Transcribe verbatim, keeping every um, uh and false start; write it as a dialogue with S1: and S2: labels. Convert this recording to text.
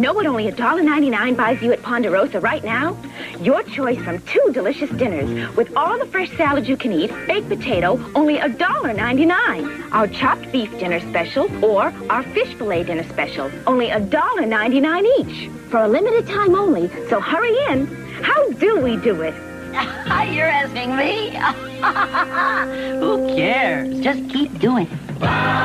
S1: know what only a dollar ninety-nine buys you at Ponderosa right now? Your choice from two delicious dinners with all the fresh salads you can eat, baked potato, only a dollar ninety-nine. Our chopped beef dinner special or our fish fillet dinner special, only a dollar ninety-nine each. For a limited time only, so hurry in. How do we do it?
S2: You're asking me? Who cares? Just keep doing it.